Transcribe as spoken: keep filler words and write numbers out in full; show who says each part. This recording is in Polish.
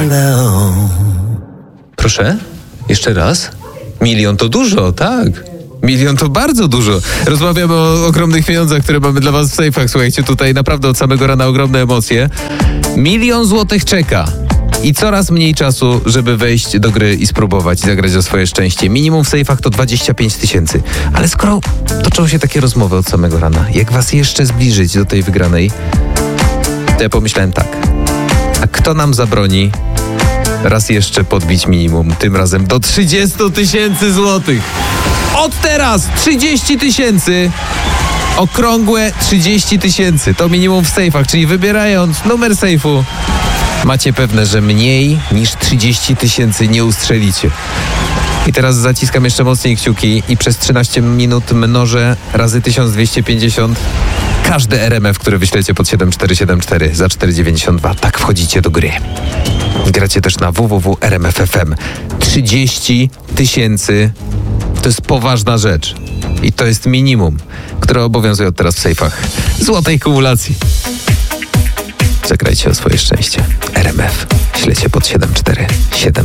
Speaker 1: Proszę? Jeszcze raz? Milion to dużo, tak. Milion to bardzo dużo. Rozmawiamy o ogromnych pieniądzach, które mamy dla was w sejfach. Słuchajcie, tutaj naprawdę od samego rana ogromne emocje. Milion złotych czeka. I coraz mniej czasu, żeby wejść do gry i spróbować zagrać o swoje szczęście. Minimum w sejfach to dwadzieścia pięć tysięcy. Ale skoro toczą się takie rozmowy od samego rana, jak was jeszcze zbliżyć do tej wygranej, to ja pomyślałem tak. A kto nam zabroni raz jeszcze podbić minimum, tym razem do trzydzieści tysięcy złotych? Od teraz trzydzieści tysięcy! Okrągłe trzydzieści tysięcy. To minimum w sejfach, czyli wybierając numer sejfu, macie pewne, że mniej niż trzydzieści tysięcy nie ustrzelicie. I teraz zaciskam jeszcze mocniej kciuki i przez trzynaście minut mnożę razy tysiąc dwieście pięćdziesiąt każdy R M F, który wyślecie pod siedem cztery siedem cztery za cztery dziewięćdziesiąt dwa. Tak wchodzicie do gry. Gracie też na w w w kropka r m f f m. trzydzieści tysięcy to jest poważna rzecz. I to jest minimum, które obowiązuje od teraz w sejfach złotej kumulacji. Zagrajcie o swoje szczęście. R M F. Ślecie pod siedem cztery siedem.